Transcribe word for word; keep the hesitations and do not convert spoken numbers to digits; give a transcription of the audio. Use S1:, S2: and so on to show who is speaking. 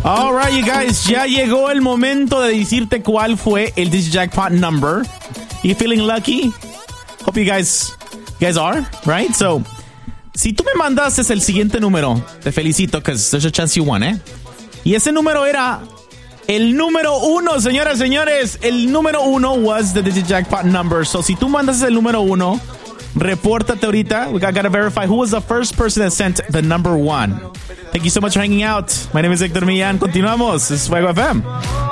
S1: All right, you guys, ya llegó el momento de decirte cuál fue el Digijackpot number. You feeling lucky? Hope you guys, you guys are, right? So, si tú me mandaste el siguiente número, te felicito, because there's a chance you won, ¿eh? Y ese número era el número uno, señoras y señores. El número uno was the Digijackpot number. So, si tú mandas el número uno, repórtate ahorita. We got to verify who was the first person that sent the number one. Thank you so much for hanging out. My name is Hector Millán. Continuamos. This is Fuego F M.